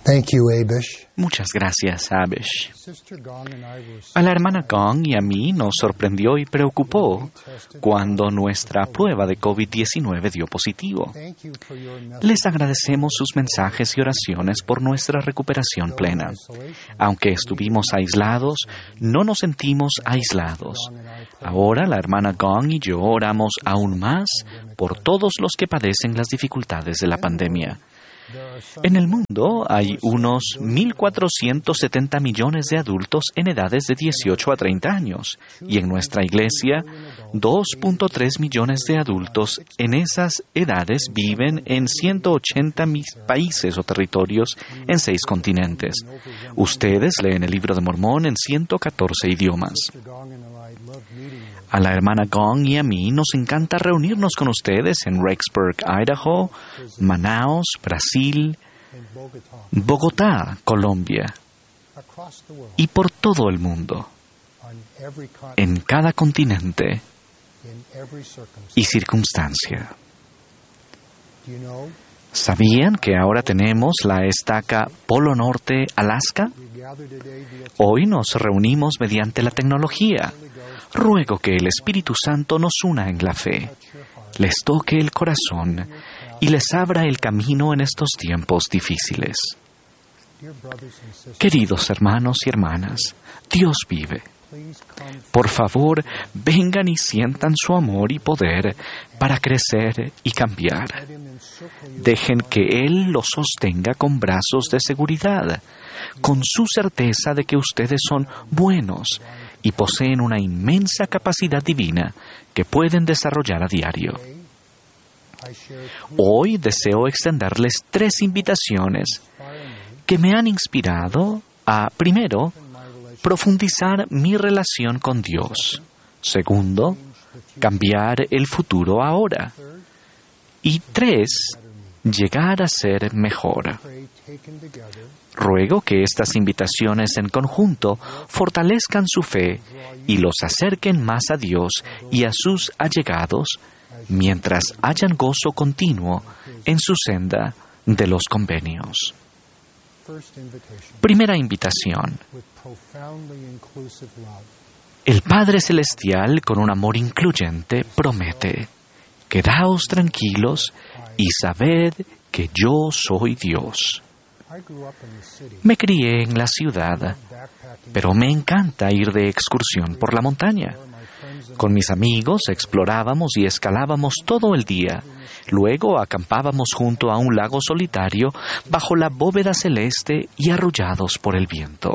Thank you, Abish. Muchas gracias, Abish. A la hermana Gong y a mí nos sorprendió y preocupó cuando nuestra prueba de COVID-19 dio positivo. Les agradecemos sus mensajes y oraciones por nuestra recuperación plena. Aunque estuvimos aislados, no nos sentimos aislados. Ahora la hermana Gong y yo oramos aún más por todos los que padecen las dificultades de la pandemia. En el mundo hay unos 1.470 millones de adultos en edades de 18 a 30 años y en nuestra iglesia 2.3 millones de adultos en esas edades viven en 180 países o territorios en 6 continentes. Ustedes leen el Libro de Mormón en 114 idiomas. A la hermana Gong y a mí nos encanta reunirnos con ustedes en Rexburg, Idaho, Manaus, Brasil, Bogotá, Colombia, y por todo el mundo, en cada continente y circunstancia. ¿Sabían que ahora tenemos la estaca Polo Norte, Alaska? Hoy nos reunimos mediante la tecnología. Ruego que el Espíritu Santo nos una en la fe, les toque el corazón y les abra el camino en estos tiempos difíciles. Queridos hermanos y hermanas, Dios vive. Por favor, vengan y sientan su amor y poder para crecer y cambiar. Dejen que Él los sostenga con brazos de seguridad, con su certeza de que ustedes son buenos y poseen una inmensa capacidad divina que pueden desarrollar a diario. Hoy deseo extenderles 3 invitaciones que me han inspirado a, primero, profundizar mi relación con Dios. Segundo, cambiar el futuro ahora. Y 3, llegar a ser mejor. Ruego que estas invitaciones en conjunto fortalezcan su fe y los acerquen más a Dios y a sus allegados, mientras hayan gozo continuo en su senda de los convenios. Primera invitación. El Padre Celestial, con un amor incluyente, promete: quedaos tranquilos y sabed que yo soy Dios. Me crié en la ciudad, pero me encanta ir de excursión por la montaña. Con mis amigos explorábamos y escalábamos todo el día. Luego acampábamos junto a un lago solitario bajo la bóveda celeste y arrollados por el viento.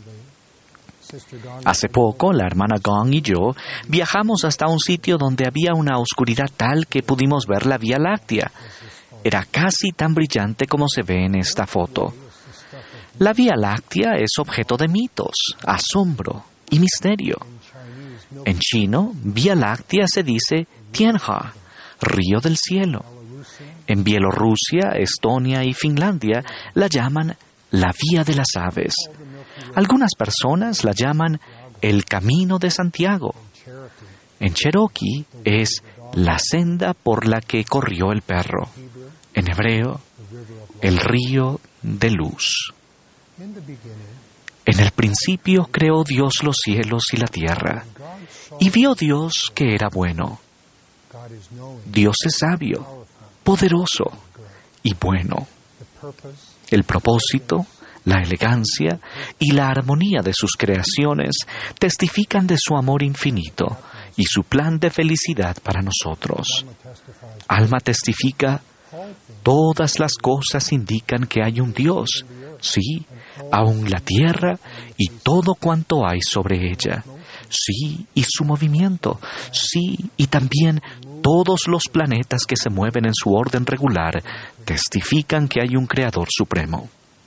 Hace poco, la hermana Gong y yo viajamos hasta un sitio donde había una oscuridad tal que pudimos ver la Vía Láctea. Era casi tan brillante como se ve en esta foto. La Vía Láctea es objeto de mitos, asombro y misterio. En chino, Vía Láctea se dice Tianha, río del cielo. En Bielorrusia, Estonia y Finlandia la llaman la Vía de las Aves. Algunas personas la llaman el Camino de Santiago. En Cherokee es la senda por la que corrió el perro. En hebreo, el río de luz. En el principio creó Dios los cielos y la tierra, y vio Dios que era bueno. Dios es sabio, poderoso y bueno. El propósito, la elegancia y la armonía de sus creaciones testifican de su amor infinito y su plan de felicidad para nosotros. Alma testifica: todas las cosas indican que hay un Dios, sí, aun la tierra y todo cuanto hay sobre ella, sí, y su movimiento, sí, y también todos los planetas que se mueven en su orden regular testifican que hay un Creador supremo.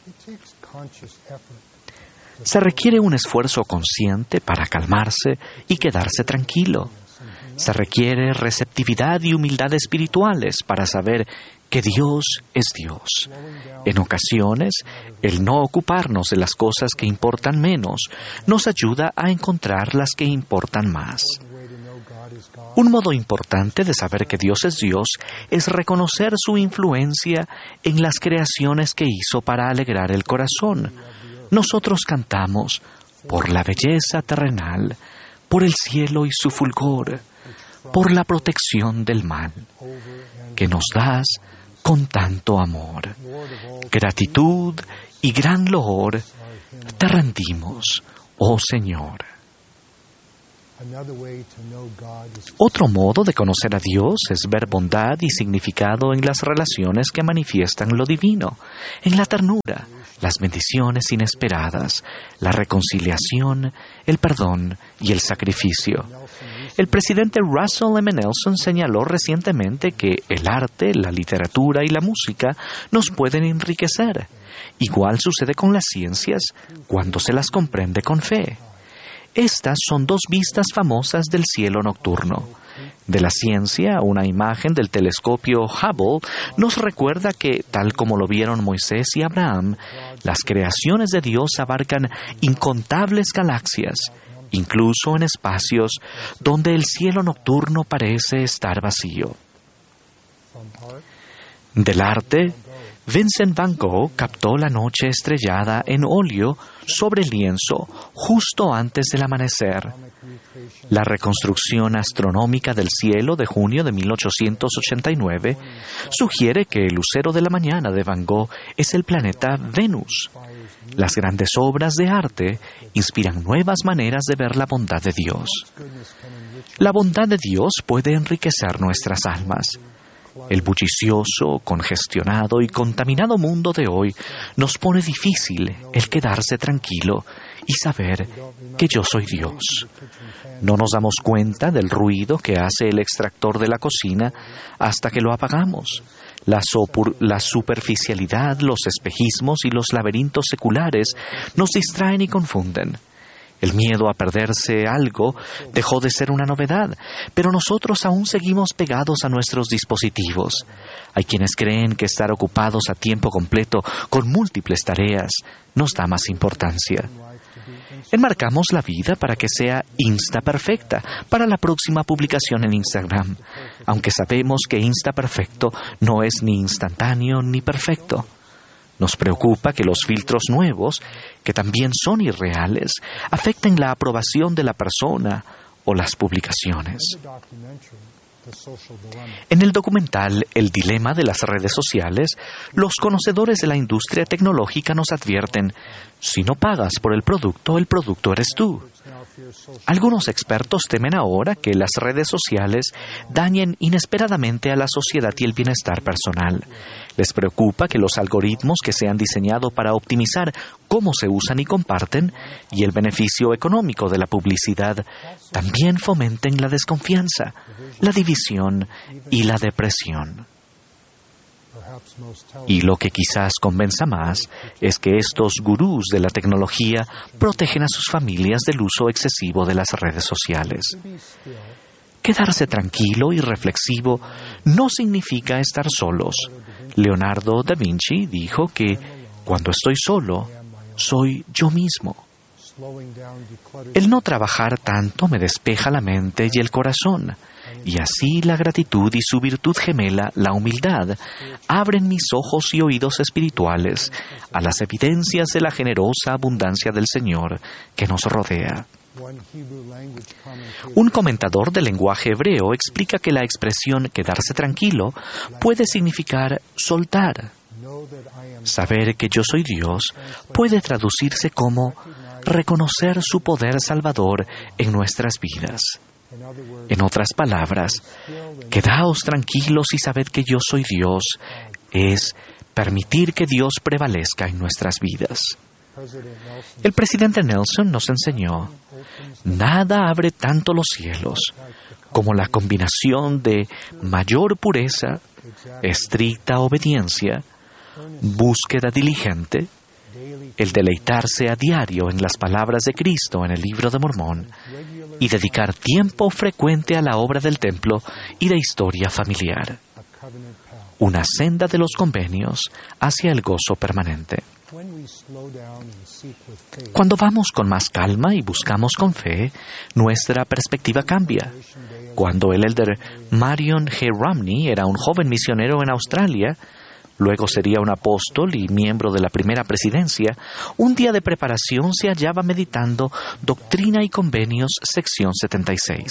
Se requiere un esfuerzo consciente para calmarse y quedarse tranquilo. Se requiere receptividad y humildad espirituales para saber que Dios es Dios. En ocasiones, el no ocuparnos de las cosas que importan menos nos ayuda a encontrar las que importan más. Un modo importante de saber que Dios es Dios es reconocer su influencia en las creaciones que hizo para alegrar el corazón. Nosotros cantamos por la belleza terrenal, por el cielo y su fulgor, por la protección del mal, que nos das con tanto amor. Gratitud y gran loor te rendimos, oh Señor. Otro modo de conocer a Dios es ver bondad y significado en las relaciones que manifiestan lo divino, en la ternura, las bendiciones inesperadas, la reconciliación, el perdón y el sacrificio. El presidente Russell M. Nelson señaló recientemente que el arte, la literatura y la música nos pueden enriquecer. Igual sucede con las ciencias cuando se las comprende con fe. Estas son dos vistas famosas del cielo nocturno. De la ciencia, una imagen del telescopio Hubble nos recuerda que, tal como lo vieron Moisés y Abraham, las creaciones de Dios abarcan incontables galaxias, incluso en espacios donde el cielo nocturno parece estar vacío. Del arte, Vincent van Gogh captó la noche estrellada en óleo sobre lienzo justo antes del amanecer. La reconstrucción astronómica del cielo de junio de 1889 sugiere que el lucero de la mañana de Van Gogh es el planeta Venus. Las grandes obras de arte inspiran nuevas maneras de ver la bondad de Dios. La bondad de Dios puede enriquecer nuestras almas. El bullicioso, congestionado y contaminado mundo de hoy nos pone difícil el quedarse tranquilo y saber que yo soy Dios. No nos damos cuenta del ruido que hace el extractor de la cocina hasta que lo apagamos. La superficialidad, los espejismos y los laberintos seculares nos distraen y confunden. El miedo a perderse algo dejó de ser una novedad, pero nosotros aún seguimos pegados a nuestros dispositivos. Hay quienes creen que estar ocupados a tiempo completo con múltiples tareas nos da más importancia. Enmarcamos la vida para que sea insta-perfecta para la próxima publicación en Instagram, aunque sabemos que insta-perfecto no es ni instantáneo ni perfecto. Nos preocupa que los filtros nuevos, que también son irreales, afecten la aprobación de la persona o las publicaciones. En el documental El dilema de las redes sociales, los conocedores de la industria tecnológica nos advierten: si no pagas por el producto eres tú. Algunos expertos temen ahora que las redes sociales dañen inesperadamente a la sociedad y el bienestar personal. Les preocupa que los algoritmos que se han diseñado para optimizar cómo se usan y comparten y el beneficio económico de la publicidad también fomenten la desconfianza, la división y la depresión. Y lo que quizás convenza más es que estos gurús de la tecnología protegen a sus familias del uso excesivo de las redes sociales. Quedarse tranquilo y reflexivo no significa estar solos. Leonardo da Vinci dijo que cuando estoy solo, soy yo mismo. El no trabajar tanto me despeja la mente y el corazón, y así la gratitud y su virtud gemela, la humildad, abren mis ojos y oídos espirituales a las evidencias de la generosa abundancia del Señor que nos rodea. Un comentador del lenguaje hebreo explica que la expresión quedarse tranquilo puede significar soltar. Saber que yo soy Dios puede traducirse como reconocer su poder salvador en nuestras vidas. En otras palabras, quedaos tranquilos y sabed que yo soy Dios, es permitir que Dios prevalezca en nuestras vidas. El presidente Nelson nos enseñó: nada abre tanto los cielos como la combinación de mayor pureza, estricta obediencia, búsqueda diligente, el deleitarse a diario en las palabras de Cristo en el Libro de Mormón y dedicar tiempo frecuente a la obra del templo y de historia familiar. Una senda de los convenios hacia el gozo permanente. Cuando vamos con más calma y buscamos con fe, nuestra perspectiva cambia. Cuando el elder Marion G. Romney era un joven misionero en Australia, luego sería un apóstol y miembro de la primera presidencia, un día de preparación se hallaba meditando Doctrina y Convenios, sección 76.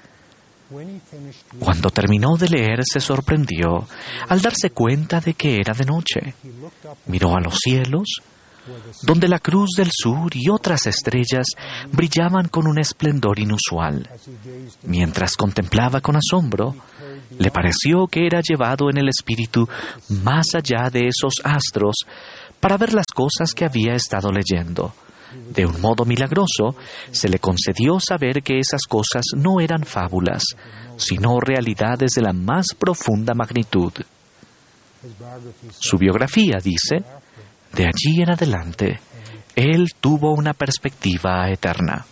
Cuando terminó de leer, se sorprendió al darse cuenta de que era de noche. Miró a los cielos, donde la cruz del sur y otras estrellas brillaban con un esplendor inusual. Mientras contemplaba con asombro, le pareció que era llevado en el espíritu más allá de esos astros para ver las cosas que había estado leyendo. De un modo milagroso, se le concedió saber que esas cosas no eran fábulas, sino realidades de la más profunda magnitud. Su biografía dice: de allí en adelante, él tuvo una perspectiva eterna.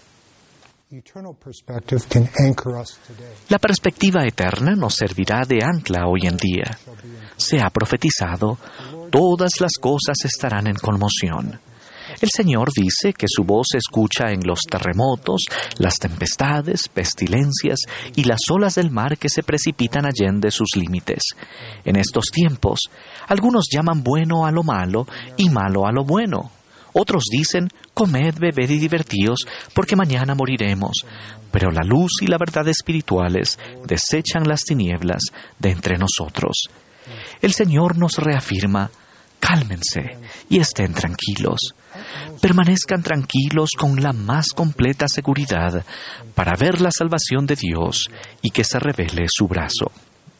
La perspectiva eterna nos servirá de ancla hoy en día. Se ha profetizado, todas las cosas estarán en conmoción. El Señor dice que su voz se escucha en los terremotos, las tempestades, pestilencias y las olas del mar que se precipitan allende sus límites. En estos tiempos, algunos llaman bueno a lo malo y malo a lo bueno. Otros dicen: comed, bebed y divertíos, porque mañana moriremos. Pero la luz y la verdad espirituales desechan las tinieblas de entre nosotros. El Señor nos reafirma: cálmense y estén tranquilos. Permanezcan tranquilos con la más completa seguridad para ver la salvación de Dios y que se revele su brazo.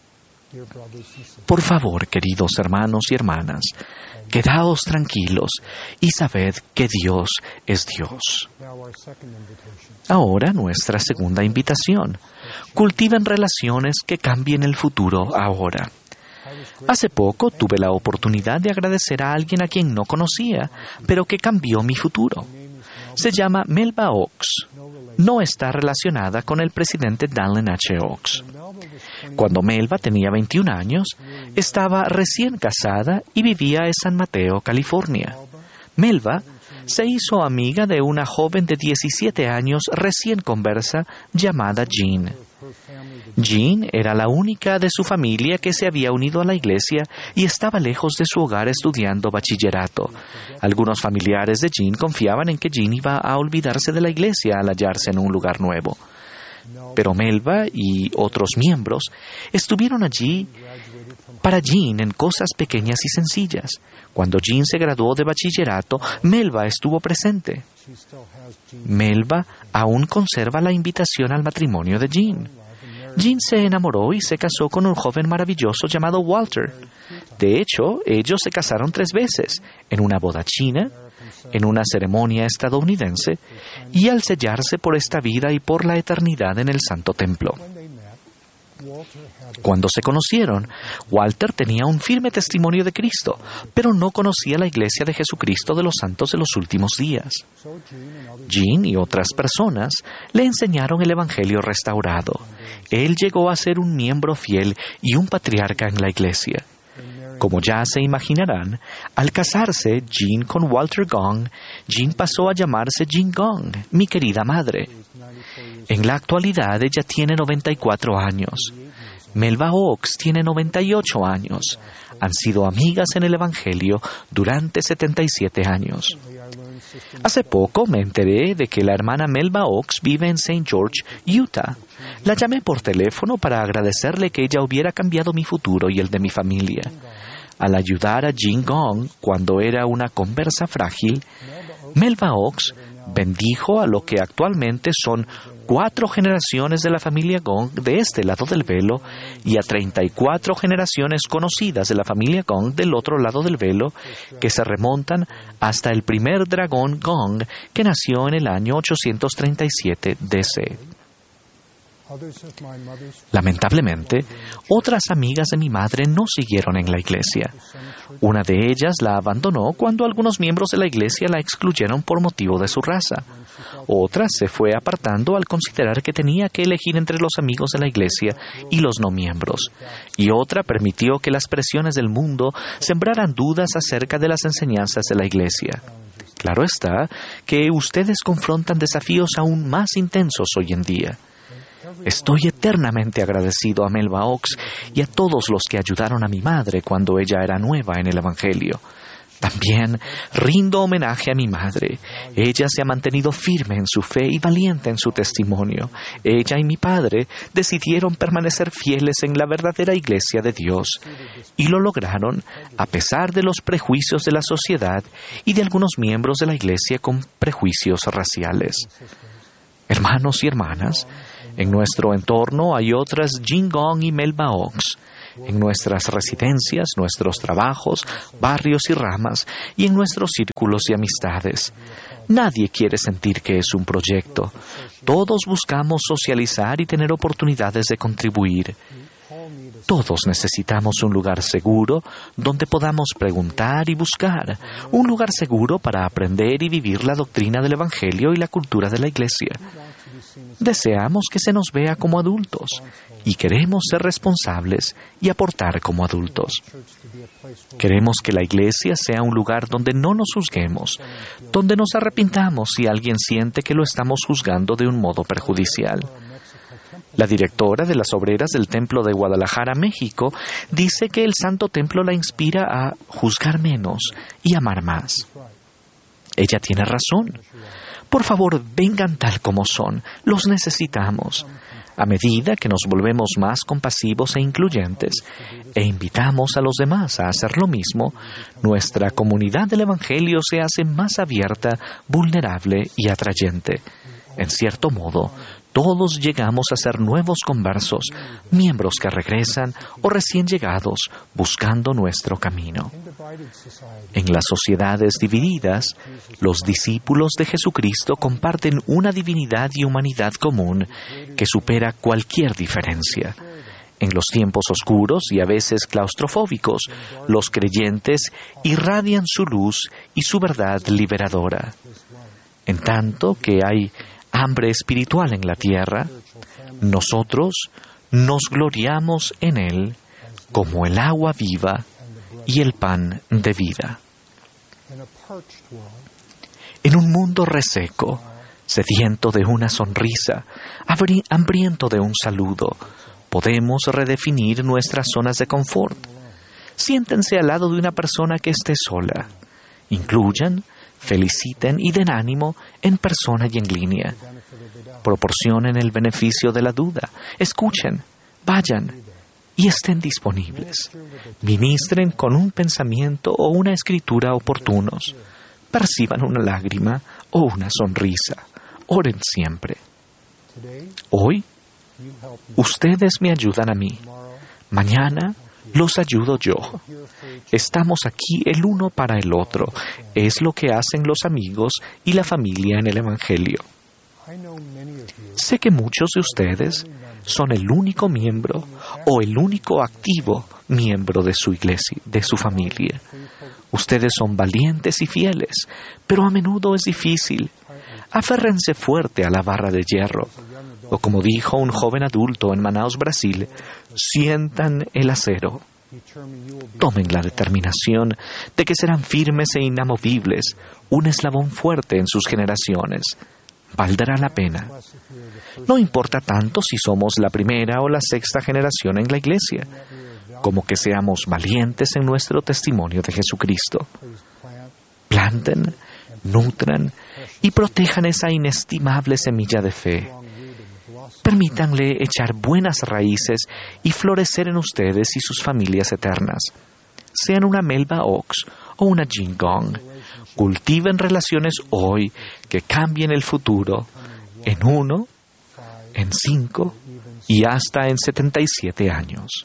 Por favor, queridos hermanos y hermanas, quedaos tranquilos y sabed que Dios es Dios. Ahora nuestra segunda invitación: cultiven relaciones que cambien el futuro ahora. Hace poco tuve la oportunidad de agradecer a alguien a quien no conocía, pero que cambió mi futuro. Se llama Melba Oaks. No está relacionada con el presidente Dallin H. Oaks. Cuando Melba tenía 21 años, estaba recién casada y vivía en San Mateo, California. Melba se hizo amiga de una joven de 17 años recién conversa llamada Jean. Jean era la única de su familia que se había unido a la iglesia y estaba lejos de su hogar estudiando bachillerato. Algunos familiares de Jean confiaban en que Jean iba a olvidarse de la iglesia al hallarse en un lugar nuevo. Pero Melba y otros miembros estuvieron allí para Jean en cosas pequeñas y sencillas. Cuando Jean se graduó de bachillerato, Melba estuvo presente. Melba aún conserva la invitación al matrimonio de Jean. Jean se enamoró y se casó con un joven maravilloso llamado Walter. De hecho, ellos se casaron 3 veces, en una boda china, en una ceremonia estadounidense y al sellarse por esta vida y por la eternidad en el Santo Templo. Cuando se conocieron, Walter tenía un firme testimonio de Cristo, pero no conocía la Iglesia de Jesucristo de los Santos de los Últimos Días. Jean y otras personas le enseñaron el Evangelio restaurado. Él llegó a ser un miembro fiel y un patriarca en la Iglesia. Como ya se imaginarán, al casarse Jean con Walter Gong, Jean pasó a llamarse Jean Gong, mi querida madre. En la actualidad ella tiene 94 años. Melba Oaks tiene 98 años. Han sido amigas en el Evangelio durante 77 años. Hace poco me enteré de que la hermana Melba Oaks vive en St. George, Utah. La llamé por teléfono para agradecerle que ella hubiera cambiado mi futuro y el de mi familia. Al ayudar a Jean Gong cuando era una conversa frágil, Melba Oaks bendijo a lo que actualmente son 4 generaciones de la familia Gong de este lado del velo y a 34 generaciones conocidas de la familia Gong del otro lado del velo, que se remontan hasta el primer dragón Gong que nació en el año 837 DC. Lamentablemente, otras amigas de mi madre no siguieron en la iglesia. Una de ellas la abandonó cuando algunos miembros de la iglesia la excluyeron por motivo de su raza. Otra se fue apartando al considerar que tenía que elegir entre los amigos de la iglesia y los no miembros. Y otra permitió que las presiones del mundo sembraran dudas acerca de las enseñanzas de la iglesia. Claro está que ustedes confrontan desafíos aún más intensos hoy en día. Estoy eternamente agradecido a Melba Oaks y a todos los que ayudaron a mi madre cuando ella era nueva en el Evangelio. También rindo homenaje a mi madre. Ella se ha mantenido firme en su fe y valiente en su testimonio. Ella y mi padre decidieron permanecer fieles en la verdadera iglesia de Dios. Y lo lograron a pesar de los prejuicios de la sociedad y de algunos miembros de la iglesia con prejuicios raciales. Hermanos y hermanas, en nuestro entorno hay otras Jin Gong y Melba Oaks. En nuestras residencias, nuestros trabajos, barrios y ramas, y en nuestros círculos de amistades. Nadie quiere sentir que es un proyecto. Todos buscamos socializar y tener oportunidades de contribuir. Todos necesitamos un lugar seguro donde podamos preguntar y buscar, un lugar seguro para aprender y vivir la doctrina del Evangelio y la cultura de la Iglesia. Deseamos que se nos vea como adultos y queremos ser responsables y aportar como adultos. Queremos que la Iglesia sea un lugar donde no nos juzguemos, donde nos arrepintamos si alguien siente que lo estamos juzgando de un modo perjudicial. La directora de las obreras del Templo de Guadalajara, México, dice que el Santo Templo la inspira a juzgar menos y amar más. Ella tiene razón. Por favor, vengan tal como son. Los necesitamos. A medida que nos volvemos más compasivos e incluyentes e invitamos a los demás a hacer lo mismo, nuestra comunidad del Evangelio se hace más abierta, vulnerable y atrayente. En cierto modo, todos llegamos a ser nuevos conversos, miembros que regresan o recién llegados buscando nuestro camino. En las sociedades divididas, los discípulos de Jesucristo comparten una divinidad y humanidad común que supera cualquier diferencia. En los tiempos oscuros y a veces claustrofóbicos, los creyentes irradian su luz y su verdad liberadora. En tanto que hay hambre espiritual en la tierra, nosotros nos gloriamos en Él como el agua viva y el pan de vida. En un mundo reseco, sediento de una sonrisa, hambriento de un saludo, podemos redefinir nuestras zonas de confort. Siéntense al lado de una persona que esté sola. Incluyan, feliciten y den ánimo en persona y en línea. Proporcionen el beneficio de la duda. Escuchen, vayan y estén disponibles. Ministren con un pensamiento o una escritura oportunos. Perciban una lágrima o una sonrisa. Oren siempre. Hoy, ustedes me ayudan a mí. Mañana, los ayudo yo. Estamos aquí el uno para el otro. Es lo que hacen los amigos y la familia en el Evangelio. Sé que muchos de ustedes son el único miembro o el único activo miembro de su iglesia, de su familia. Ustedes son valientes y fieles, pero a menudo es difícil. Aférrense fuerte a la barra de hierro. O como dijo un joven adulto en Manaus, Brasil, sientan el acero. Tomen la determinación de que serán firmes e inamovibles, un eslabón fuerte en sus generaciones. Valdrá la pena. No importa tanto si somos la primera o la sexta generación en la iglesia, como que seamos valientes en nuestro testimonio de Jesucristo. Planten, nutran y protejan esa inestimable semilla de fe. Permítanle echar buenas raíces y florecer en ustedes y sus familias eternas. Sean una Melba Oaks o una Jin Gong. Cultiven relaciones hoy que cambien el futuro en 1, en 5 y hasta en 77 años.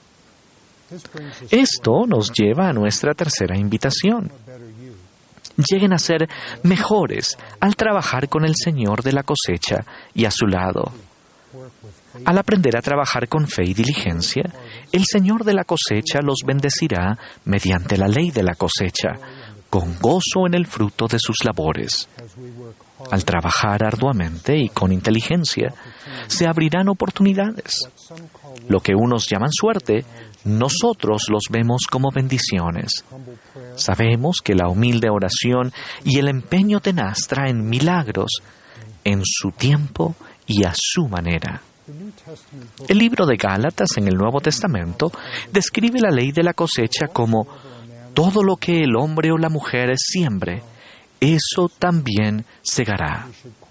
Esto nos lleva a nuestra tercera invitación. Lleguen a ser mejores al trabajar con el Señor de la cosecha y a su lado. Al aprender a trabajar con fe y diligencia, el Señor de la cosecha los bendecirá mediante la ley de la cosecha, con gozo en el fruto de sus labores. Al trabajar arduamente y con inteligencia, se abrirán oportunidades. Lo que unos llaman suerte, nosotros los vemos como bendiciones. Sabemos que la humilde oración y el empeño tenaz traen milagros en su tiempo y a su manera. El libro de Gálatas en el Nuevo Testamento describe la ley de la cosecha como todo lo que el hombre o la mujer siembre, eso también segará.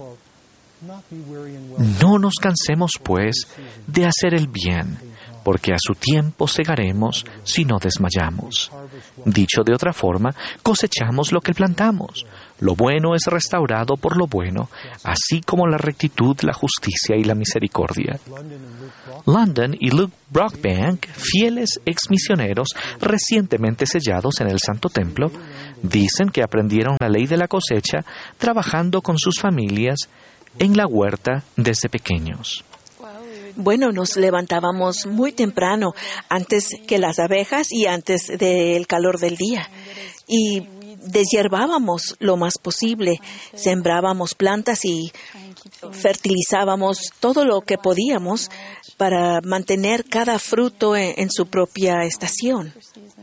No nos cansemos, pues, de hacer el bien, porque a su tiempo segaremos si no desmayamos. Dicho de otra forma, cosechamos lo que plantamos. Lo bueno es restaurado por lo bueno, así como la rectitud, la justicia y la misericordia. London y Luke Brockbank, fieles exmisioneros recientemente sellados en el Santo Templo, dicen que aprendieron la ley de la cosecha trabajando con sus familias en la huerta desde pequeños. Bueno, nos levantábamos muy temprano, antes que las abejas y antes del calor del día. Y deshiervábamos lo más posible, sembrábamos plantas y fertilizábamos todo lo que podíamos para mantener cada fruto en su propia estación.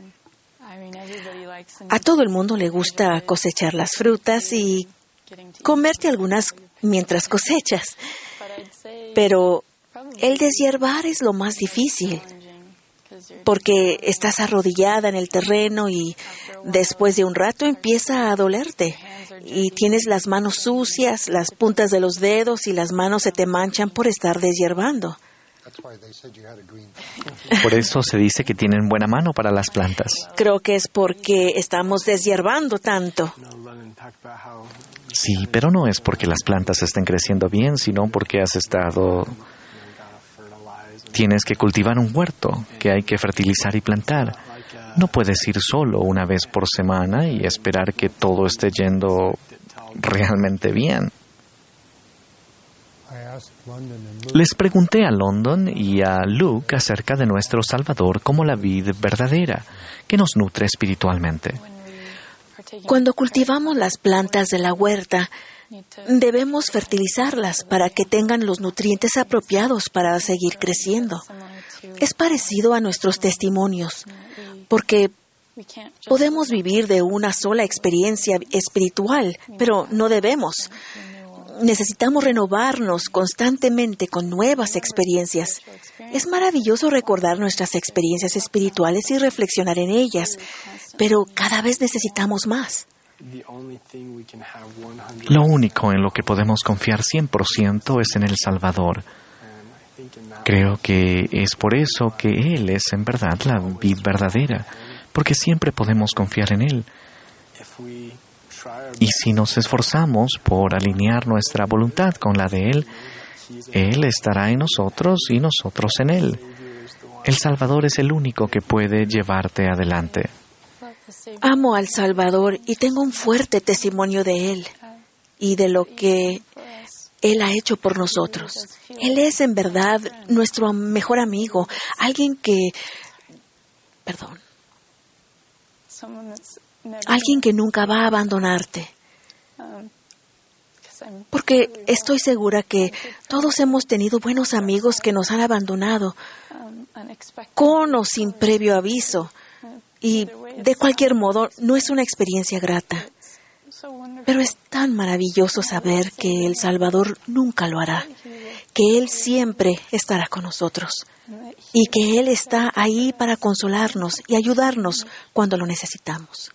A todo el mundo le gusta cosechar las frutas y comerte algunas mientras cosechas, pero el deshiervar es lo más difícil, porque estás arrodillada en el terreno y después de un rato empieza a dolerte y tienes las manos sucias, las puntas de los dedos y las manos se te manchan por estar deshiervando. Por eso se dice que tienen buena mano para las plantas. Creo que es porque estamos deshiervando tanto. Sí, pero no es porque las plantas estén creciendo bien, sino porque tienes que cultivar un huerto que hay que fertilizar y plantar. No puedes ir solo una vez por semana y esperar que todo esté yendo realmente bien. Les pregunté a London y a Luke acerca de nuestro Salvador como la vid verdadera, que nos nutre espiritualmente. Cuando cultivamos las plantas de la huerta, debemos fertilizarlas para que tengan los nutrientes apropiados para seguir creciendo. Es parecido a nuestros testimonios, porque podemos vivir de una sola experiencia espiritual, pero no debemos. Necesitamos renovarnos constantemente con nuevas experiencias. Es maravilloso recordar nuestras experiencias espirituales y reflexionar en ellas, pero cada vez necesitamos más. Lo único en lo que podemos confiar 100% es en el Salvador. Creo que es por eso que Él es en verdad la vid verdadera, porque siempre podemos confiar en Él. Y si nos esforzamos por alinear nuestra voluntad con la de Él, Él estará en nosotros y nosotros en Él. El Salvador es el único que puede llevarte adelante. Amo al Salvador y tengo un fuerte testimonio de Él y de lo que Él ha hecho por nosotros. Él es en verdad nuestro mejor amigo, alguien que nunca va a abandonarte. Porque estoy segura que todos hemos tenido buenos amigos que nos han abandonado, con o sin previo aviso. Y de cualquier modo, no es una experiencia grata. Pero es tan maravilloso saber que el Salvador nunca lo hará, que Él siempre estará con nosotros y que Él está ahí para consolarnos y ayudarnos cuando lo necesitamos.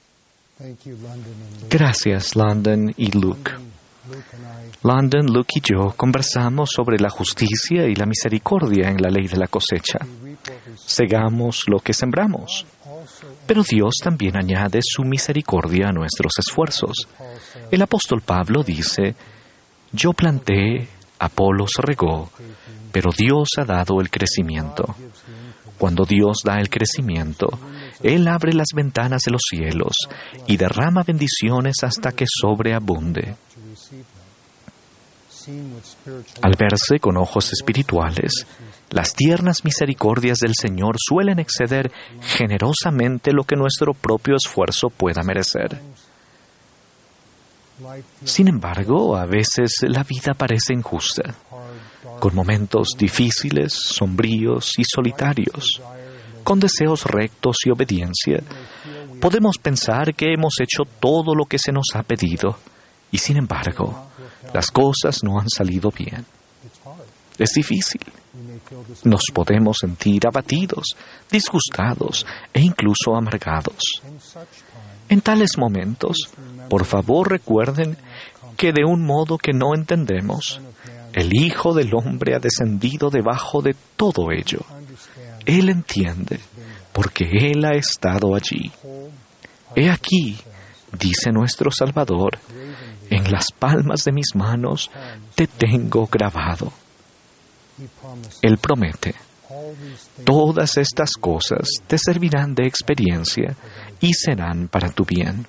Gracias, London y Luke. London, Luke y yo conversamos sobre la justicia y la misericordia en la ley de la cosecha. Segamos lo que sembramos. Pero Dios también añade su misericordia a nuestros esfuerzos. El apóstol Pablo dice: yo planté, Apolos regó, pero Dios ha dado el crecimiento. Cuando Dios da el crecimiento, Él abre las ventanas de los cielos y derrama bendiciones hasta que sobreabunde. Al verse con ojos espirituales, las tiernas misericordias del Señor suelen exceder generosamente lo que nuestro propio esfuerzo pueda merecer. Sin embargo, a veces la vida parece injusta, con momentos difíciles, sombríos y solitarios. Con deseos rectos y obediencia, podemos pensar que hemos hecho todo lo que se nos ha pedido, y sin embargo, las cosas no han salido bien. Es difícil. Nos podemos sentir abatidos, disgustados e incluso amargados. En tales momentos, por favor recuerden que de un modo que no entendemos, el Hijo del Hombre ha descendido debajo de todo ello. Él entiende, porque Él ha estado allí. He aquí, dice nuestro Salvador, en las palmas de mis manos te tengo grabado. Él promete, todas estas cosas te servirán de experiencia y serán para tu bien.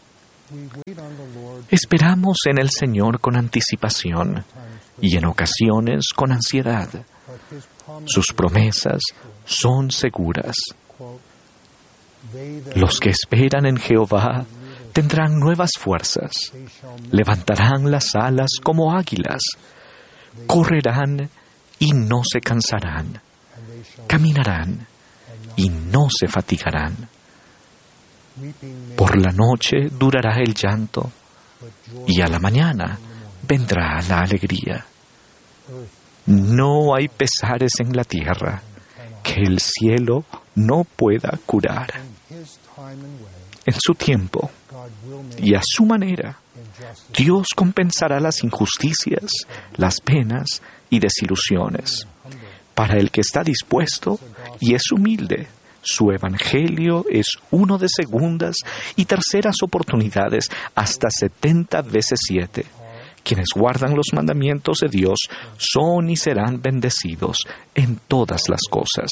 Esperamos en el Señor con anticipación y en ocasiones con ansiedad. Sus promesas son seguras. Los que esperan en Jehová tendrán nuevas fuerzas, levantarán las alas como águilas, correrán y no se cansarán, caminarán y no se fatigarán. Por la noche durará el llanto y a la mañana vendrá la alegría. No hay pesares en la tierra que el cielo no pueda curar. En su tiempo y a su manera, Dios compensará las injusticias, las penas y desilusiones. Para el que está dispuesto y es humilde, su evangelio es uno de segundas y terceras oportunidades hasta 70 veces 7. Quienes guardan los mandamientos de Dios son y serán bendecidos en todas las cosas.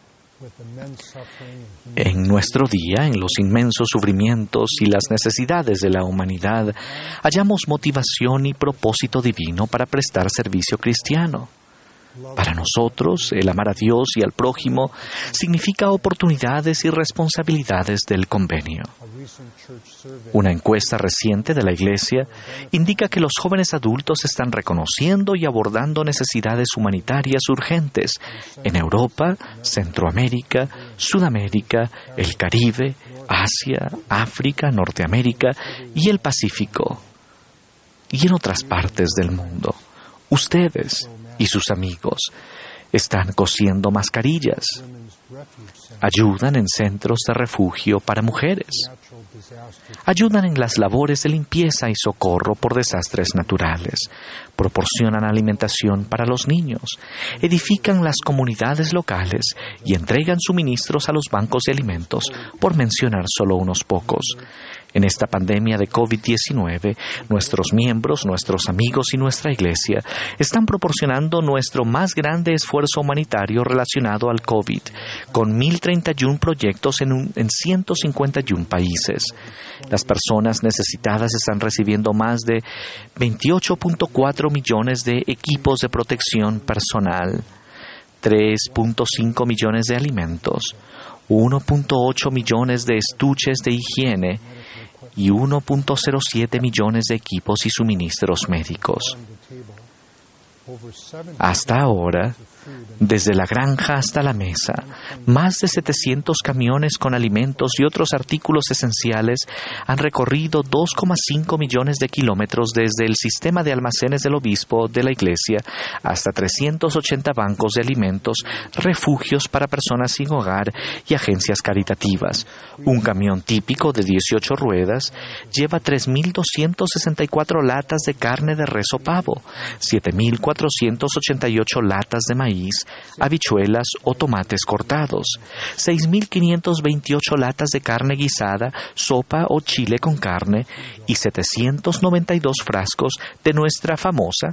En nuestro día, en los inmensos sufrimientos y las necesidades de la humanidad, hallamos motivación y propósito divino para prestar servicio cristiano. Para nosotros, el amar a Dios y al prójimo significa oportunidades y responsabilidades del convenio. Una encuesta reciente de la Iglesia indica que los jóvenes adultos están reconociendo y abordando necesidades humanitarias urgentes en Europa, Centroamérica, Sudamérica, el Caribe, Asia, África, Norteamérica y el Pacífico, y en otras partes del mundo. Ustedes y sus amigos están cosiendo mascarillas, ayudan en centros de refugio para mujeres, ayudan en las labores de limpieza y socorro por desastres naturales, proporcionan alimentación para los niños, edifican las comunidades locales y entregan suministros a los bancos de alimentos, por mencionar solo unos pocos. En esta pandemia de COVID-19, nuestros miembros, nuestros amigos y nuestra Iglesia están proporcionando nuestro más grande esfuerzo humanitario relacionado al COVID, con 1,031 proyectos en 151 países. Las personas necesitadas están recibiendo más de 28.4 millones de equipos de protección personal, 3.5 millones de alimentos, 1.8 millones de estuches de higiene y 1.07 millones de equipos y suministros médicos. Hasta ahora, desde la granja hasta la mesa, más de 700 camiones con alimentos y otros artículos esenciales han recorrido 2,5 millones de kilómetros desde el sistema de almacenes del obispo de la Iglesia hasta 380 bancos de alimentos, refugios para personas sin hogar y agencias caritativas. Un camión típico de 18 ruedas lleva 3.264 latas de carne de res o pavo, 7.488 latas de maíz, habichuelas o tomates cortados, 6.528 latas de carne guisada, sopa o chile con carne y 792 frascos de nuestra famosa.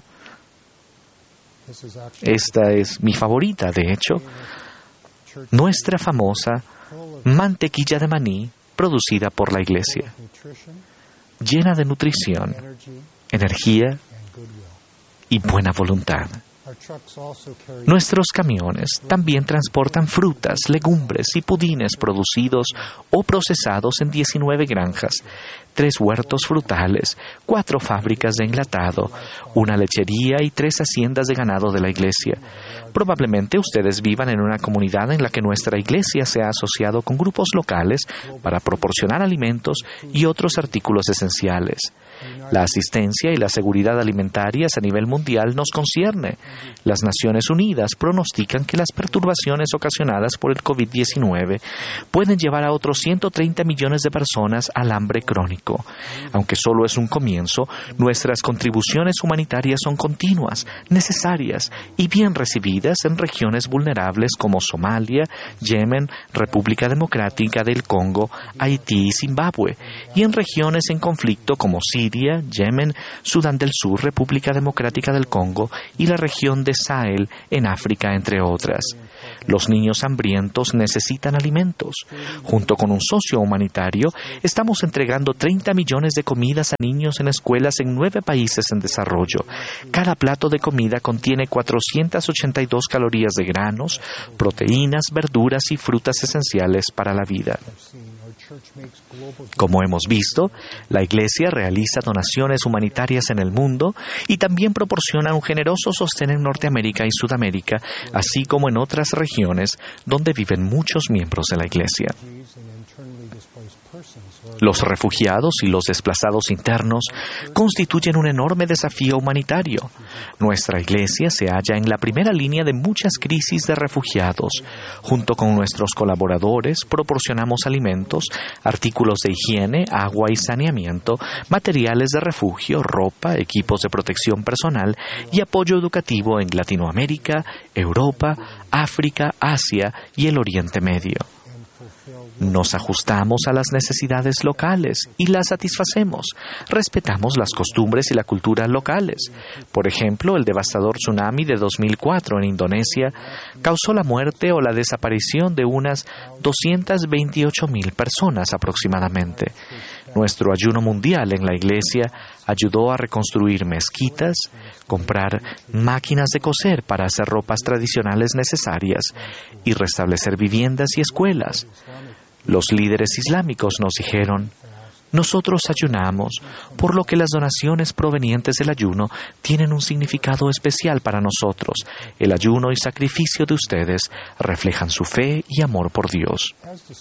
Esta es mi favorita, de hecho, nuestra famosa mantequilla de maní producida por la Iglesia, llena de nutrición, energía y buena voluntad. Nuestros camiones también transportan frutas, legumbres y pudines producidos o procesados en 19 granjas, 3 huertos frutales, 4 fábricas de enlatado, una lechería y 3 haciendas de ganado de la iglesia. Probablemente ustedes vivan en una comunidad en la que nuestra iglesia se ha asociado con grupos locales para proporcionar alimentos y otros artículos esenciales. La asistencia y la seguridad alimentarias a nivel mundial nos concierne. Las Naciones Unidas pronostican que las perturbaciones ocasionadas por el COVID-19 pueden llevar a otros 130 millones de personas al hambre crónico. Aunque solo es un comienzo, nuestras contribuciones humanitarias son continuas, necesarias y bien recibidas en regiones vulnerables como Somalia, Yemen, República Democrática del Congo, Haití y Zimbabue, y en regiones en conflicto como Siria, Yemen, Sudán del Sur, República Democrática del Congo y la región de Sahel en África, entre otras. Los niños hambrientos necesitan alimentos. Junto con un socio humanitario, estamos entregando 30 millones de comidas a niños en escuelas en 9 países en desarrollo. Cada plato de comida contiene 482 calorías de granos, proteínas, verduras y frutas esenciales para la vida. Como hemos visto, la Iglesia realiza donaciones humanitarias en el mundo y también proporciona un generoso sostén en Norteamérica y Sudamérica, así como en otras regiones donde viven muchos miembros de la Iglesia. Los refugiados y los desplazados internos constituyen un enorme desafío humanitario. Nuestra Iglesia se halla en la primera línea de muchas crisis de refugiados. Junto con nuestros colaboradores, proporcionamos alimentos, artículos de higiene, agua y saneamiento, materiales de refugio, ropa, equipos de protección personal y apoyo educativo en Latinoamérica, Europa, África, Asia y el Oriente Medio. Nos ajustamos a las necesidades locales y las satisfacemos. Respetamos las costumbres y la cultura locales. Por ejemplo, el devastador tsunami de 2004 en Indonesia causó la muerte o la desaparición de unas 228,000 personas aproximadamente. Nuestro ayuno mundial en la iglesia ayudó a reconstruir mezquitas, comprar máquinas de coser para hacer ropas tradicionales necesarias y restablecer viviendas y escuelas. Los líderes islámicos nos dijeron: nosotros ayunamos, por lo que las donaciones provenientes del ayuno tienen un significado especial para nosotros. El ayuno y sacrificio de ustedes reflejan su fe y amor por Dios.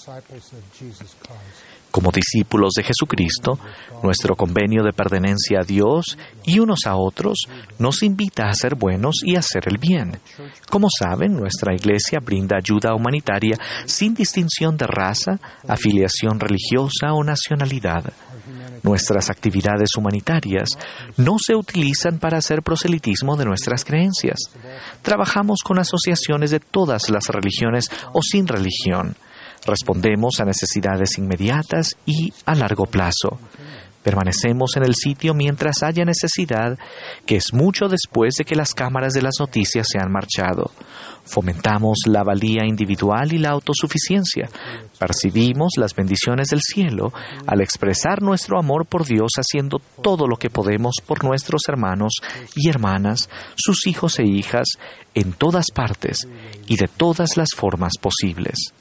Como discípulos de Jesucristo, nuestro convenio de pertenencia a Dios y unos a otros nos invita a ser buenos y a hacer el bien. Como saben, nuestra iglesia brinda ayuda humanitaria sin distinción de raza, afiliación religiosa o nacionalidad. Nuestras actividades humanitarias no se utilizan para hacer proselitismo de nuestras creencias. Trabajamos con asociaciones de todas las religiones o sin religión. Respondemos a necesidades inmediatas y a largo plazo. Permanecemos en el sitio mientras haya necesidad, que es mucho después de que las cámaras de las noticias se han marchado. Fomentamos la valía individual y la autosuficiencia. Percibimos las bendiciones del cielo al expresar nuestro amor por Dios haciendo todo lo que podemos por nuestros hermanos y hermanas, sus hijos e hijas, en todas partes y de todas las formas posibles.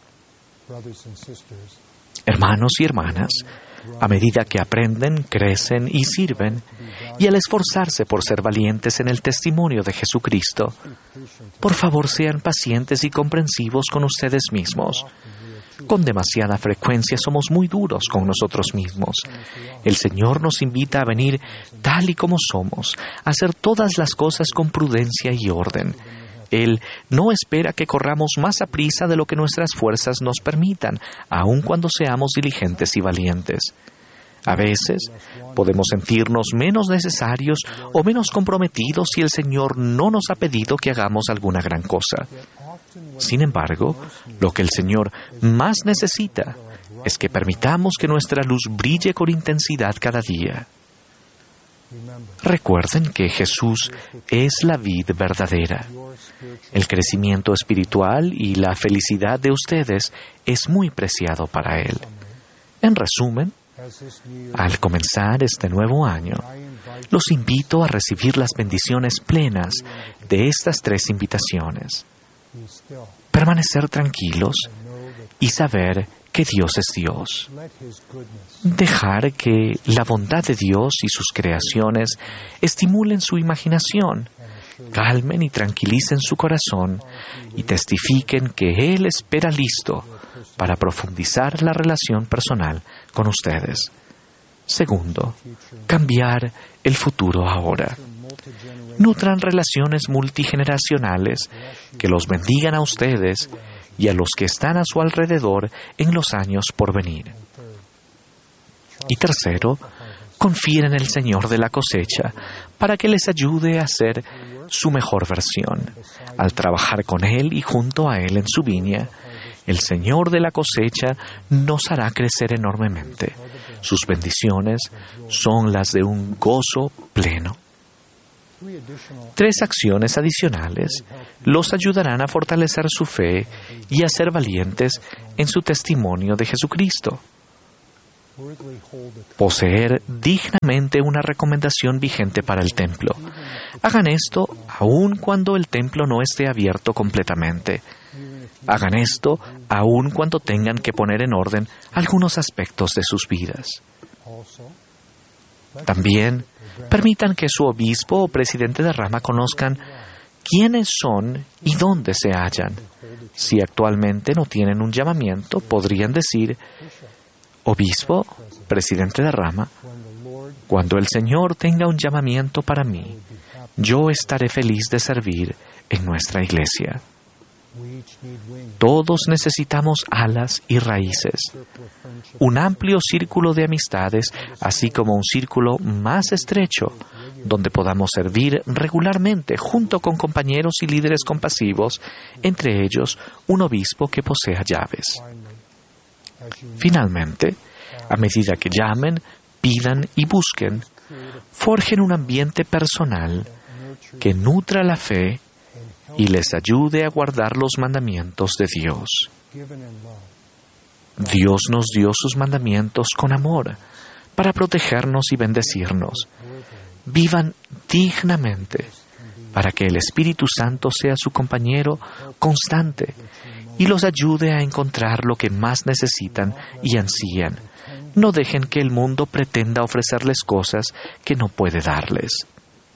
Hermanos y hermanas, a medida que aprenden, crecen y sirven, y al esforzarse por ser valientes en el testimonio de Jesucristo, por favor sean pacientes y comprensivos con ustedes mismos. Con demasiada frecuencia somos muy duros con nosotros mismos. El Señor nos invita a venir tal y como somos, a hacer todas las cosas con prudencia y orden. Él no espera que corramos más a prisa de lo que nuestras fuerzas nos permitan, aun cuando seamos diligentes y valientes. A veces podemos sentirnos menos necesarios o menos comprometidos si el Señor no nos ha pedido que hagamos alguna gran cosa. Sin embargo, lo que el Señor más necesita es que permitamos que nuestra luz brille con intensidad cada día. Recuerden que Jesús es la vid verdadera. El crecimiento espiritual y la felicidad de ustedes es muy preciado para Él. En resumen, al comenzar este nuevo año, los invito a recibir las bendiciones plenas de estas 3 invitaciones. Permanecer tranquilos y saber que Dios es Dios. Dejar que la bondad de Dios y sus creaciones estimulen su imaginación, calmen y tranquilicen su corazón y testifiquen que Él espera listo para profundizar la relación personal con ustedes. Segundo, cambiar el futuro ahora. Nutran relaciones multigeneracionales que los bendigan a ustedes y a los que están a su alrededor en los años por venir. Y tercero, confíen en el Señor de la cosecha para que les ayude a ser su mejor versión. Al trabajar con Él y junto a Él en su viña, el Señor de la cosecha nos hará crecer enormemente. Sus bendiciones son las de un gozo pleno. 3 acciones adicionales los ayudarán a fortalecer su fe y a ser valientes en su testimonio de Jesucristo. Poseer dignamente una recomendación vigente para el templo. Hagan esto aun cuando el templo no esté abierto completamente. Hagan esto aun cuando tengan que poner en orden algunos aspectos de sus vidas. También permitan que su obispo o presidente de rama conozcan quiénes son y dónde se hallan. Si actualmente no tienen un llamamiento, podrían decir: obispo, presidente de rama, cuando el Señor tenga un llamamiento para mí, yo estaré feliz de servir en nuestra iglesia. Todos necesitamos alas y raíces, un amplio círculo de amistades, así como un círculo más estrecho, donde podamos servir regularmente junto con compañeros y líderes compasivos, entre ellos un obispo que posea llaves. Finalmente, a medida que llamen, pidan y busquen, forjen un ambiente personal que nutra la fe y les ayude a guardar los mandamientos de Dios. Dios nos dio sus mandamientos con amor para protegernos y bendecirnos. Vivan dignamente para que el Espíritu Santo sea su compañero constante y los ayude a encontrar lo que más necesitan y ansían. No dejen que el mundo pretenda ofrecerles cosas que no puede darles.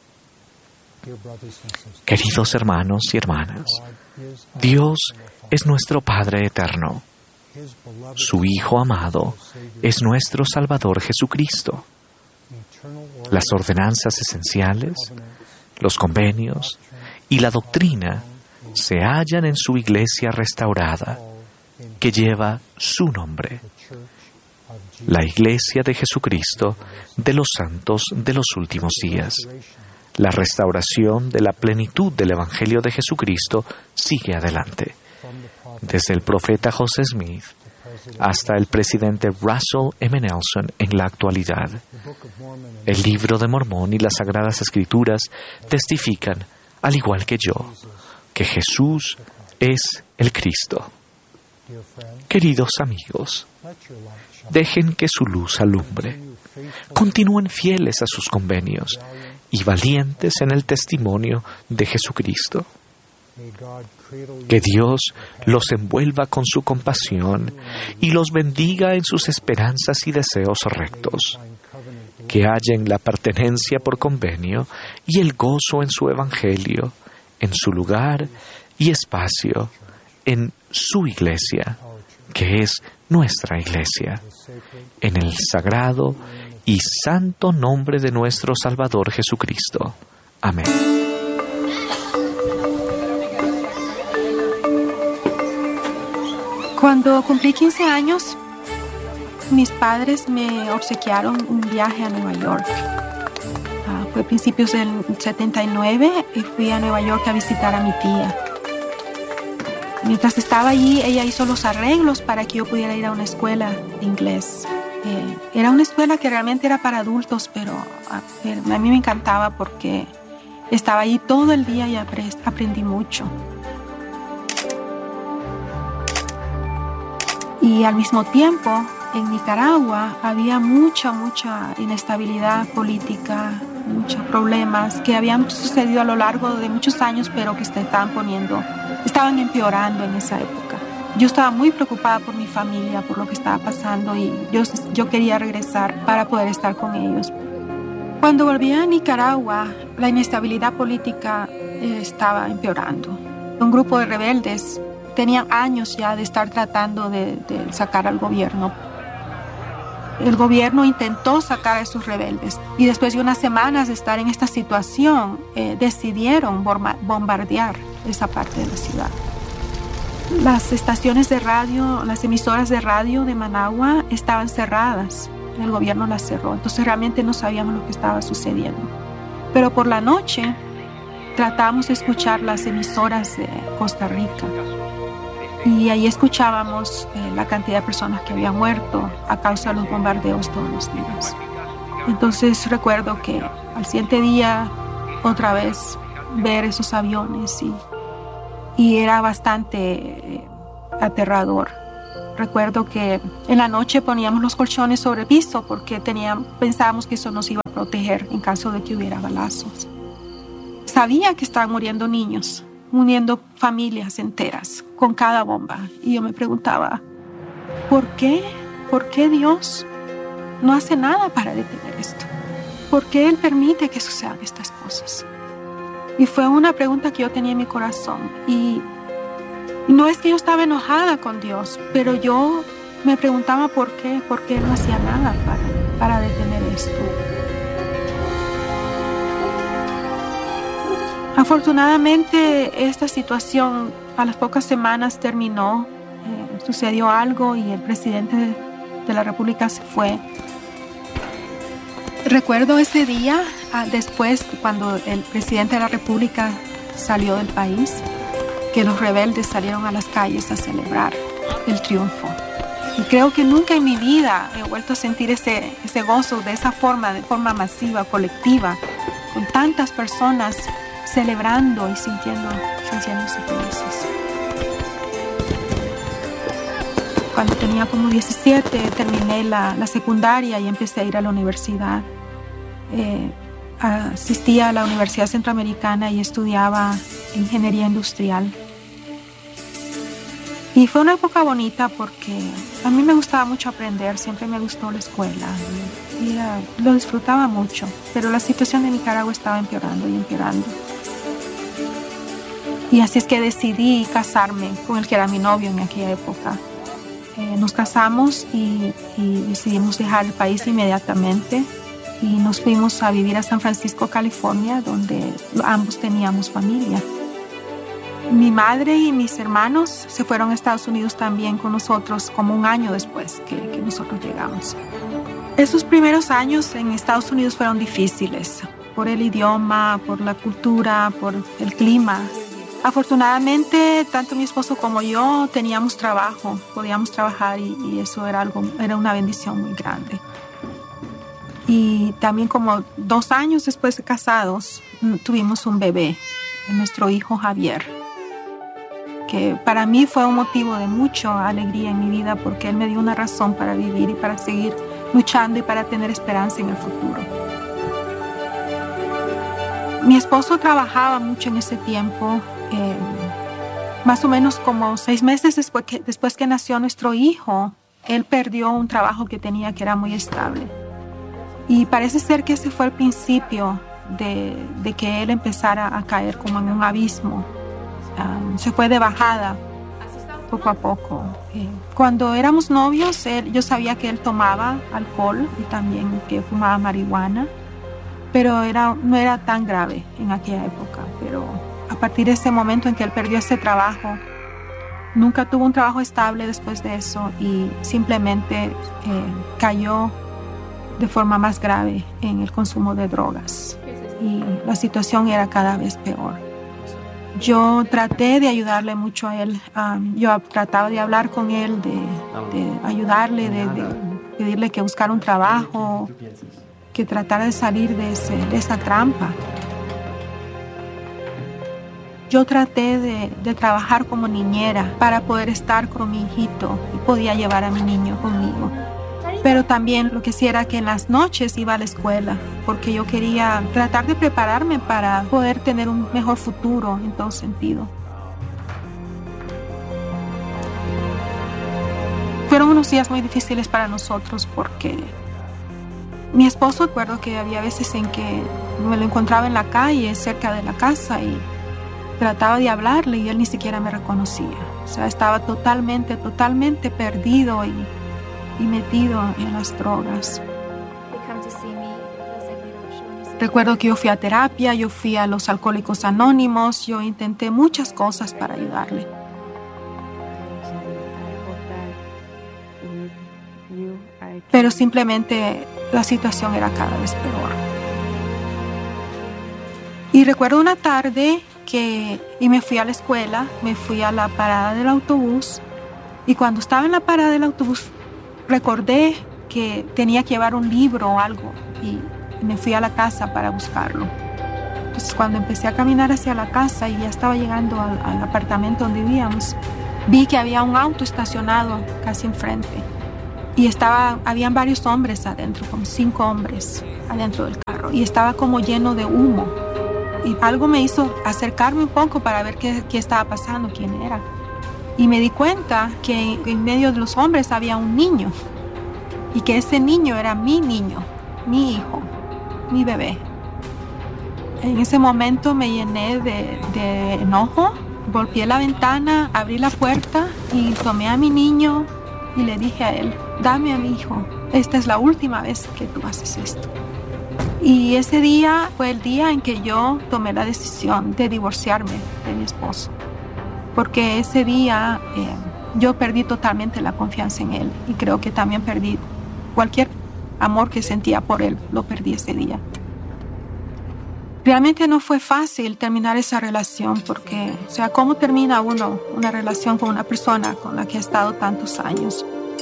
Queridos hermanos y hermanas, Dios es nuestro Padre eterno. Su Hijo amado es nuestro Salvador Jesucristo. Las ordenanzas esenciales, los convenios y la doctrina se hallan en su iglesia restaurada, que lleva su nombre, la Iglesia de Jesucristo de los santos de los últimos días. La restauración de la plenitud del Evangelio de Jesucristo sigue adelante, desde el profeta José Smith hasta el presidente Russell M. Nelson en la actualidad. El Libro de Mormón y las Sagradas Escrituras testifican, al igual que yo, que Jesús es el Cristo. Queridos amigos, dejen que su luz alumbre. Continúen fieles a sus convenios y valientes en el testimonio de Jesucristo. Que Dios los envuelva con su compasión y los bendiga en sus esperanzas y deseos rectos. Que hallen la pertenencia por convenio y el gozo en su evangelio, en su lugar y espacio, en su iglesia, que es nuestra iglesia, en el sagrado y santo nombre de nuestro Salvador Jesucristo. Amén. Cuando cumplí 15 años, mis padres me obsequiaron un viaje a Nueva York. Fue a principios del 79 y fui a Nueva York a visitar a mi tía. Mientras estaba allí, ella hizo los arreglos para que yo pudiera ir a una escuela de inglés. Era una escuela que realmente era para adultos, pero a mí me encantaba porque estaba allí todo el día y aprendí mucho. Y al mismo tiempo, en Nicaragua había mucha inestabilidad política, muchos problemas que habían sucedido a lo largo de muchos años, pero que estaban empeorando en esa época. Yo estaba muy preocupada por mi familia, por lo que estaba pasando, y yo quería regresar para poder estar con ellos. Cuando volví a Nicaragua, la inestabilidad política estaba empeorando. Un grupo de rebeldes tenían años ya de estar tratando de sacar al gobierno. El gobierno intentó sacar a esos rebeldes y después de unas semanas de estar en esta situación, decidieron bombardear esa parte de la ciudad. Las estaciones de radio, las emisoras de radio de Managua estaban cerradas. El gobierno las cerró, entonces realmente no sabíamos lo que estaba sucediendo. Pero por la noche tratábamos de escuchar las emisoras de Costa Rica y ahí escuchábamos la cantidad de personas que habían muerto a causa de los bombardeos todos los días. Entonces recuerdo que al siguiente día otra vez ver esos aviones y era bastante aterrador. Recuerdo que en la noche poníamos los colchones sobre el piso porque pensábamos que eso nos iba a proteger en caso de que hubiera balazos. Sabía que estaban muriendo niños, muriendo familias enteras con cada bomba. Y yo me preguntaba, ¿por qué? ¿Por qué Dios no hace nada para detener esto? ¿Por qué Él permite que sucedan estas cosas? Y fue una pregunta que yo tenía en mi corazón. Y no es que yo estaba enojada con Dios, pero yo me preguntaba por qué Él no hacía nada para detener esto. Afortunadamente, esta situación a las pocas semanas terminó, sucedió algo y el presidente de la República se fue. Recuerdo ese día, después, cuando el presidente de la República salió del país, que los rebeldes salieron a las calles a celebrar el triunfo. Y creo que nunca en mi vida he vuelto a sentir ese gozo de esa forma, de forma masiva, colectiva, con tantas personas celebrando y sintiéndose felices. Cuando tenía como 17, terminé la secundaria y empecé a ir a la universidad. Asistí a la Universidad Centroamericana y estudiaba ingeniería industrial. Y fue una época bonita porque a mí me gustaba mucho aprender, siempre me gustó la escuela y lo disfrutaba mucho, pero la situación de Nicaragua estaba empeorando y empeorando. Y así es que decidí casarme con el que era mi novio en aquella época. Nos casamos y decidimos dejar el país inmediatamente y nos fuimos a vivir a San Francisco, California, donde ambos teníamos familia. Mi madre y mis hermanos se fueron a Estados Unidos también con nosotros como un año después que nosotros llegamos. Esos primeros años en Estados Unidos fueron difíciles por el idioma, por la cultura, por el clima. Afortunadamente, tanto mi esposo como yo teníamos trabajo, podíamos trabajar y eso era una bendición muy grande. Y también como 2 años después de casados, tuvimos un bebé, nuestro hijo Javier, que para mí fue un motivo de mucha alegría en mi vida porque él me dio una razón para vivir y para seguir luchando y para tener esperanza en el futuro. Mi esposo trabajaba mucho en ese tiempo. Más o menos como 6 meses después que nació nuestro hijo, él perdió un trabajo que tenía que era muy estable. Y parece ser que ese fue el principio de que él empezara a caer como en un abismo. Se fue de bajada poco a poco. Cuando éramos novios, yo sabía que él tomaba alcohol y también que fumaba marihuana, pero no era tan grave en aquella época. Pero a partir de ese momento en que él perdió ese trabajo, nunca tuvo un trabajo estable después de eso y simplemente cayó de forma más grave en el consumo de drogas. Y la situación era cada vez peor. Yo traté de ayudarle mucho a él. Yo trataba de hablar con él, de ayudarle, de pedirle que buscara un trabajo, que tratara de salir de esa trampa. Yo traté de trabajar como niñera para poder estar con mi hijito y podía llevar a mi niño conmigo. Pero también lo que sí era que en las noches iba a la escuela, porque yo quería tratar de prepararme para poder tener un mejor futuro en todo sentido. Fueron unos días muy difíciles para nosotros porque mi esposo, recuerdo que había veces en que me lo encontraba en la calle, cerca de la casa, y trataba de hablarle y él ni siquiera me reconocía. O sea, estaba totalmente perdido y metido en las drogas. Recuerdo que yo fui a terapia, yo fui a los Alcohólicos Anónimos, yo intenté muchas cosas para ayudarle. Pero simplemente la situación era cada vez peor. Y recuerdo una tarde y me fui a la escuela, me fui a la parada del autobús, y cuando estaba en la parada del autobús recordé que tenía que llevar un libro o algo y me fui a la casa para buscarlo. Entonces cuando empecé a caminar hacia la casa y ya estaba llegando al apartamento donde vivíamos, vi que había un auto estacionado casi enfrente y habían varios hombres adentro, como 5 hombres adentro del carro, y estaba como lleno de humo. Y algo me hizo acercarme un poco para ver qué estaba pasando, quién era. Y me di cuenta que en medio de los hombres había un niño. Y que ese niño era mi niño, mi hijo, mi bebé. En ese momento me llené de enojo. Golpeé la ventana, abrí la puerta y tomé a mi niño y le dije a él: dame a mi hijo. Esta es la última vez que tú haces esto. Y ese día fue el día en que yo tomé la decisión de divorciarme de mi esposo. Porque ese día yo perdí totalmente la confianza en él. Y creo que también perdí cualquier amor que sentía por él. Lo perdí ese día. Realmente no fue fácil terminar esa relación porque, o sea, ¿cómo termina uno una relación con una persona con la que ha estado tantos años?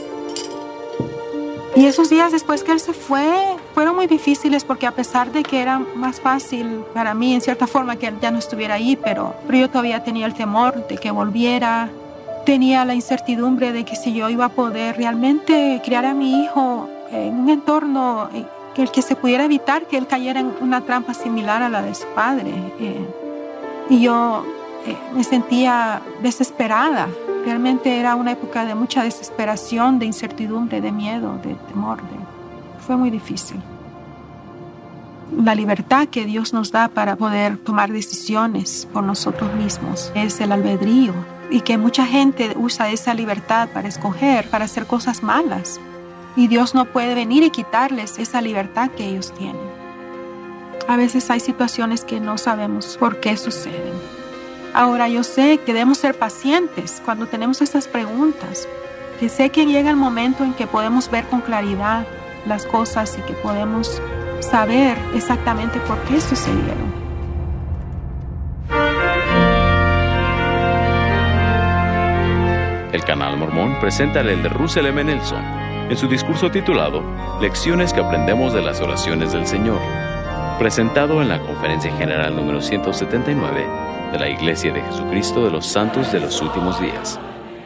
Y esos días después que él se fue, fueron muy difíciles porque a pesar de que era más fácil para mí, en cierta forma, que él ya no estuviera ahí, pero yo todavía tenía el temor de que volviera. Tenía la incertidumbre de que si yo iba a poder realmente criar a mi hijo en un entorno el que se pudiera evitar que él cayera en una trampa similar a la de su padre. Y yo me sentía desesperada. Realmente era una época de mucha desesperación, de incertidumbre, de miedo, de temor. Fue muy difícil. La libertad que Dios nos da para poder tomar decisiones por nosotros mismos es el albedrío. Y que mucha gente usa esa libertad para escoger, para hacer cosas malas. Y Dios no puede venir y quitarles esa libertad que ellos tienen. A veces hay situaciones que no sabemos por qué suceden. Ahora yo sé que debemos ser pacientes cuando tenemos esas preguntas, que sé que llega el momento en que podemos ver con claridad las cosas y que podemos saber exactamente por qué sucedieron. El Canal Mormón presenta al elder Russell M. Nelson en su discurso titulado Lecciones que aprendemos de las oraciones del Señor, presentado en la Conferencia General número 179 de la Iglesia de Jesucristo de los Santos de los Últimos Días.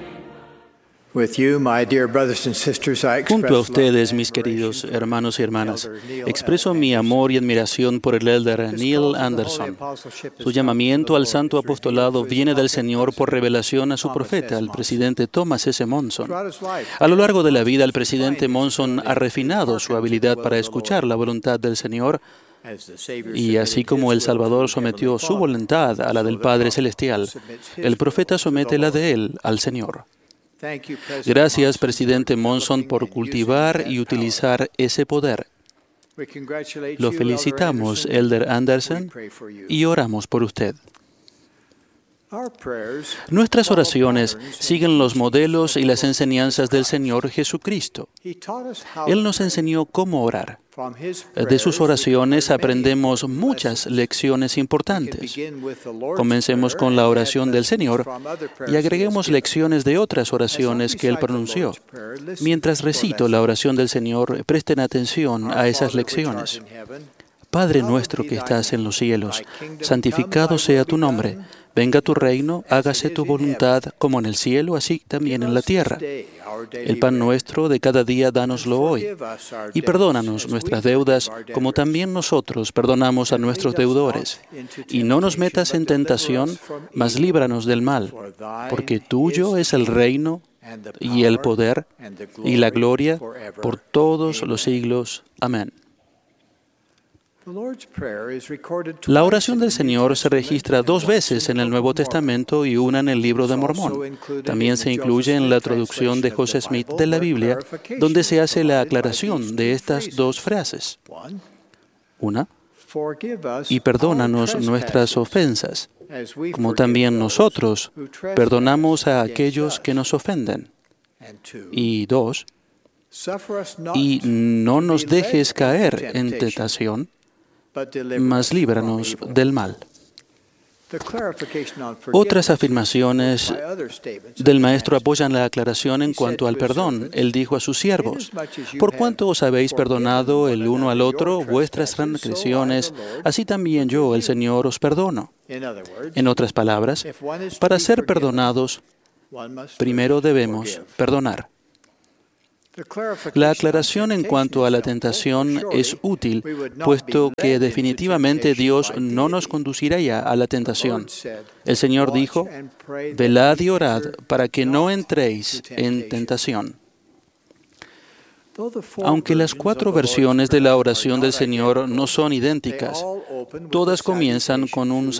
Junto a ustedes, mis queridos hermanos y hermanas, expreso mi amor y admiración por el elder Neil Anderson. Su llamamiento al santo apostolado viene del Señor por revelación a su profeta, el presidente Thomas S. Monson. A lo largo de la vida, el presidente Monson ha refinado su habilidad para escuchar la voluntad del Señor, y así como el Salvador sometió su voluntad a la del Padre Celestial, el profeta somete la de él al Señor. Gracias, presidente Monson, por cultivar y utilizar ese poder. Lo felicitamos, elder Anderson, y oramos por usted. Nuestras oraciones siguen los modelos y las enseñanzas del Señor Jesucristo. Él nos enseñó cómo orar. De sus oraciones aprendemos muchas lecciones importantes. Comencemos con la oración del Señor y agreguemos lecciones de otras oraciones que Él pronunció. Mientras recito la oración del Señor, presten atención a esas lecciones. Padre nuestro que estás en los cielos, santificado sea tu nombre. Venga tu reino, hágase tu voluntad, como en el cielo, así también en la tierra. El pan nuestro de cada día dánoslo hoy. Y perdónanos nuestras deudas, como también nosotros perdonamos a nuestros deudores. Y no nos metas en tentación, mas líbranos del mal, porque tuyo es el reino, y el poder, y la gloria, por todos los siglos. Amén. La oración del Señor se registra 2 veces en el Nuevo Testamento y una en el Libro de Mormón. También se incluye en la traducción de José Smith de la Biblia, donde se hace la aclaración de estas 2 frases. Una, y perdónanos nuestras ofensas, como también nosotros perdonamos a aquellos que nos ofenden. Y 2, y no nos dejes caer en tentación, mas líbranos del mal. Otras afirmaciones del Maestro apoyan la aclaración en cuanto al perdón. Él dijo a sus siervos: por cuanto os habéis perdonado el uno al otro vuestras transgresiones, así también yo, el Señor, os perdono. En otras palabras, para ser perdonados, primero debemos perdonar. La aclaración en cuanto a la tentación es útil, puesto que definitivamente Dios no nos conducirá ya a la tentación. El Señor dijo: velad y orad para que no entréis en tentación. Aunque las 4 versiones de la oración del Señor no son idénticas, todas comienzan con un